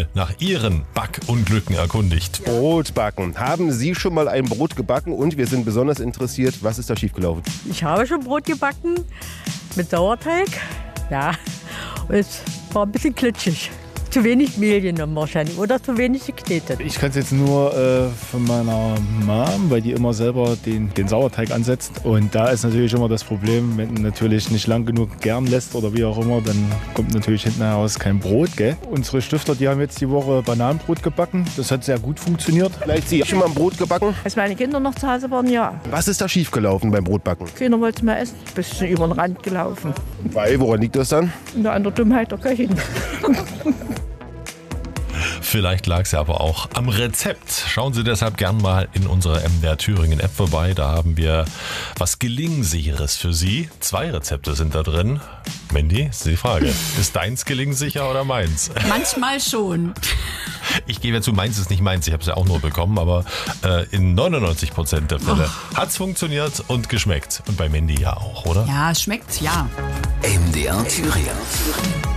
mal nach Ihren Backunglücken erkundigt. Brot backen. Haben Sie schon mal ein Brot gebacken? Und wir sind besonders interessiert, was ist da schiefgelaufen? Ich habe schon Brot gebacken mit Sauerteig. Ja, und es war ein bisschen klitschig. Zu wenig Mehl genommen wahrscheinlich oder zu wenig geknetet. Ich kann es jetzt nur von meiner Mom, weil die immer selber den Sauerteig ansetzt. Und da ist natürlich immer das Problem, wenn du natürlich nicht lang genug gären lässt oder wie auch immer, dann kommt natürlich hinten heraus kein Brot. Gell? Unsere Stifter, die haben jetzt die Woche Bananenbrot gebacken. Das hat sehr gut funktioniert. Vielleicht Sie schon mal ein Brot gebacken? Als meine Kinder noch zu Hause waren, ja. Was ist da schiefgelaufen beim Brotbacken? Keiner wollte es mehr essen. Ein bisschen über den Rand gelaufen. Weil, woran liegt das dann? An der Dummheit der Köchin. Vielleicht lag es ja aber auch am Rezept. Schauen Sie deshalb gern mal in unserer MDR Thüringen App vorbei. Da haben wir was Gelingsicheres für Sie. 2 Rezepte sind da drin. Mandy, ist die Frage. Ist deins gelingsicher oder meins? Manchmal schon. Ich gebe ja zu, meins ist nicht meins. Ich habe es ja auch nur bekommen, aber in 99% der Fälle hat es funktioniert und geschmeckt. Und bei Mandy ja auch, oder? Ja, es schmeckt, ja. MDR Thüringen.